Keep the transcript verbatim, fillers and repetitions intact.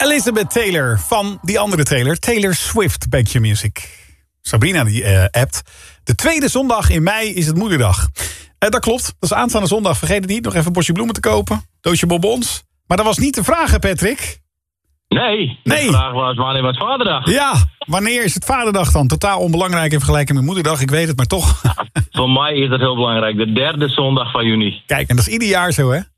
Elizabeth Taylor van die andere Taylor. Taylor Swift, Back Your Music. Sabrina die uh, appt. De tweede zondag in mei is het moederdag. Uh, dat klopt, dat is aanstaande zondag. Vergeet het niet, nog even een bosje bloemen te kopen. Doosje bonbons. Maar dat was niet de vraag, hè, Patrick? Nee, de nee. vraag was wanneer was Vaderdag? Ja, wanneer is het Vaderdag dan? Totaal onbelangrijk in vergelijking met Moederdag, ik weet het, maar toch. Ja, voor mij is dat heel belangrijk, de derde zondag van juni. Kijk, en dat is ieder jaar zo, hè?